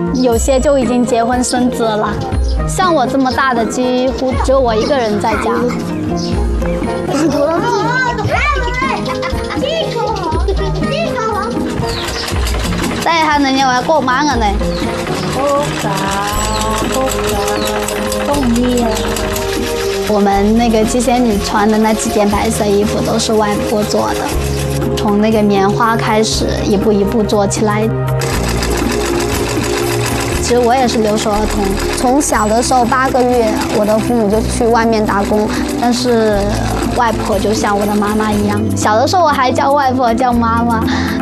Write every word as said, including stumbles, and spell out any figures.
有些就已经结婚生子了。像我这么大的，几乎只有我一个人在家。但係下能有話過晚嘅呢？好噶，好噶，中意啊！我们那个鸡仙女穿的那几件白色衣服都是外婆做的，从那个棉花开始，一步一步做起来。其实我也是留守儿童，从小的时候八个月，我的父母就去外面打工，但是外婆就像我的妈妈一样。小的时候我还叫外婆叫妈妈。